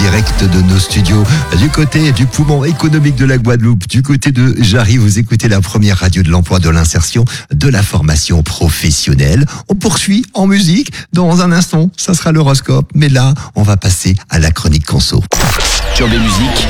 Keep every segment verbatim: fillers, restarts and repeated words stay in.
direct de nos studios du côté du poumon économique de la Guadeloupe, du côté de Jarry. Vous écoutez la première radio de l'emploi, de l'insertion, de la formation professionnelle. On poursuit en musique. Dans un instant, ça sera l'horoscope. Mais là, on va passer à la chronique conso. Sur des musiques,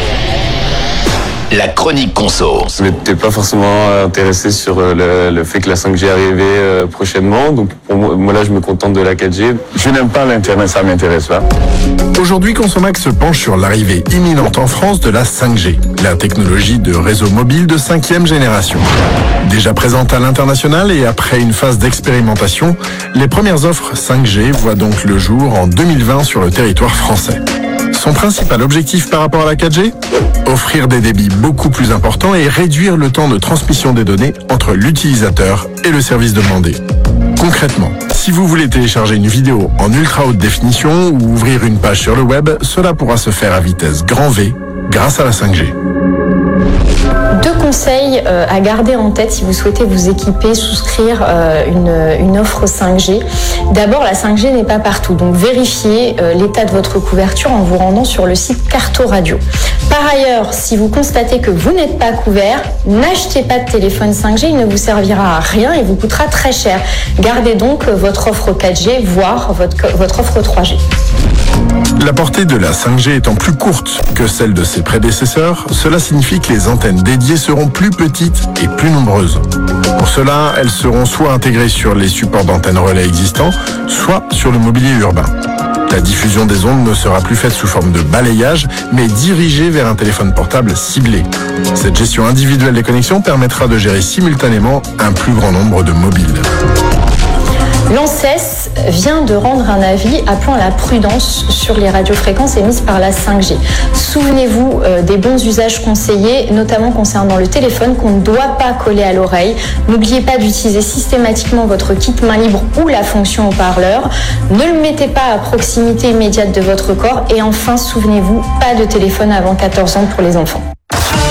la chronique conso. Je n'étais pas forcément intéressé sur le, le fait que la cinq G arrivait euh, prochainement. Donc pour moi, moi là, je me contente de la quatre G. Je n'aime pas l'Internet, ça m'intéresse pas. Aujourd'hui, Consomax se penche sur l'arrivée imminente en France de la cinq G, la technologie de réseau mobile de cinquième génération. Déjà présente à l'international et après une phase d'expérimentation, les premières offres cinq G voient donc le jour en deux mille vingt sur le territoire français. Son principal objectif par rapport à la quatre G ? Offrir des débits beaucoup plus importants et réduire le temps de transmission des données entre l'utilisateur et le service demandé. Concrètement, si vous voulez télécharger une vidéo en ultra haute définition ou ouvrir une page sur le web, cela pourra se faire à vitesse grand V grâce à la cinq G. Deux conseils euh, à garder en tête si vous souhaitez vous équiper, souscrire euh, une, une offre cinq G. D'abord, la cinq G n'est pas partout, donc vérifiez euh, l'état de votre couverture en vous rendant sur le site Carto Radio. Par ailleurs, si vous constatez que vous n'êtes pas couvert, n'achetez pas de téléphone cinq G, il ne vous servira à rien et vous coûtera très cher. Gardez donc votre offre quatre G, voire votre, votre offre trois G. La portée de la cinq G étant plus courte que celle de ses prédécesseurs, cela signifie que les antennes dédiées seront plus petites et plus nombreuses. Pour cela, elles seront soit intégrées sur les supports d'antennes relais existants, soit sur le mobilier urbain. La diffusion des ondes ne sera plus faite sous forme de balayage, mais dirigée vers un téléphone portable ciblé. Cette gestion individuelle des connexions permettra de gérer simultanément un plus grand nombre de mobiles. L'ANSES vient de rendre un avis appelant à la prudence sur les radiofréquences émises par la cinq G. Souvenez-vous euh, des bons usages conseillés, notamment concernant le téléphone qu'on ne doit pas coller à l'oreille. N'oubliez pas d'utiliser systématiquement votre kit main libre ou la fonction haut-parleur. Ne le mettez pas à proximité immédiate de votre corps. Et enfin, souvenez-vous, pas de téléphone avant quatorze ans pour les enfants.